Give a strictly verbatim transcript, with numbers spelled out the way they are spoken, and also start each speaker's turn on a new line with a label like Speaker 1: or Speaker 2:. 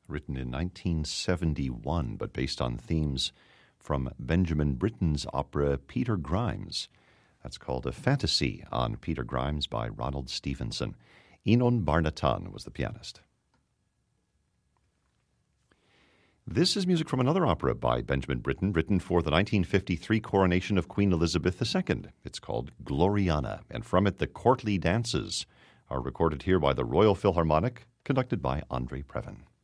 Speaker 1: written in nineteen seventy-one, but based on themes from Benjamin Britten's opera Peter Grimes. That's called A Fantasy on Peter Grimes by Ronald Stevenson. Enon Barnatan was the pianist. This is music from another opera by Benjamin Britten, written for the nineteen fifty-three coronation of Queen Elizabeth the Second. It's called Gloriana, and from it the courtly dances are recorded here by the Royal Philharmonic, conducted by Andre Previn.